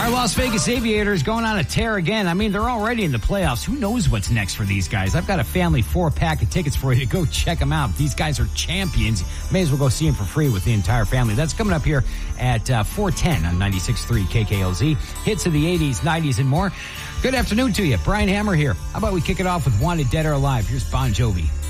Our Las Vegas Aviators going on a tear again. I mean, they're already in the playoffs. Who knows what's next for these guys? I've got a family 4-pack of tickets for you to go check them out. These guys are champions. May as well go see them for free with the entire family. That's coming up here at 4:10 on 96.3 KKLZ. Hits of the 80s, 90s, and more. Good afternoon to you. Brian Hammer here. How about we kick it off with Wanted Dead or Alive? Here's Bon Jovi.